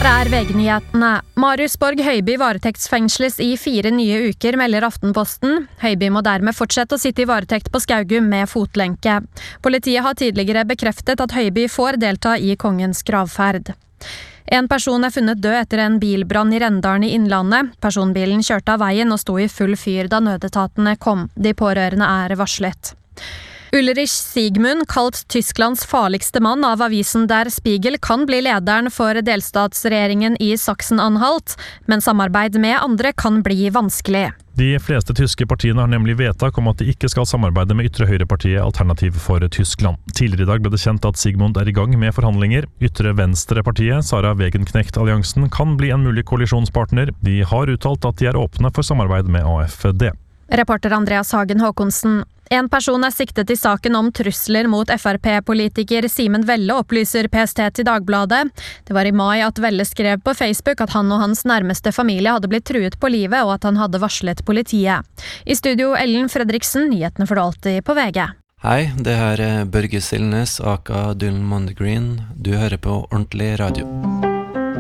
Her VG-nyhetene. Marius Borg Høiby varetektsfengsles i 4 nye uker, melder Aftenposten. Høiby må dermed fortsette å sitte i varetekt på Skaugum med fotlenke. Politiet har tidligere bekreftet at Høiby får delta i kongens gravferd. En person funnet død etter en bilbrann i Rendalen i Innlandet. Personbilen kjørte av veien og sto i full fyr da nødetatene kom. De pårørende varslet. Ulrich Sigmund, kalt Tysklands farligste mann av avisen Der Spiegel, kan bli lederen for delstatsregjeringen i Sachsen-Anhalt, men samarbeid med andre kan bli vanskelig. De fleste tyske partiene har nemlig vedtak om at de ikke skal samarbeide med ytre høyrepartiet Alternativ for Tyskland. Tidligere i dag ble det kjent at Sigmund i gang med forhandlinger. Ytre venstrepartiet, Sara Wegenknecht-alliansen, kan bli en mulig koalisjonspartner. De har uttalt at de åpne for samarbeid med AFD. Reporter Andreas Hagen Håkonsen. En person siktet i saken om trusler mot FrP-politiker Simen Velle, opplyser PST til Dagbladet. Det var i mai at Velle skrev på Facebook at han og hans nærmeste familie hadde blitt truet på livet, og at han hadde varslet politiet. I studio Ellen Fredriksen, nyhetene for alltid på VG. Hei, det her Børge Silnes, aka Dylan Mondegreen. Du hører på Ordentlig Radio.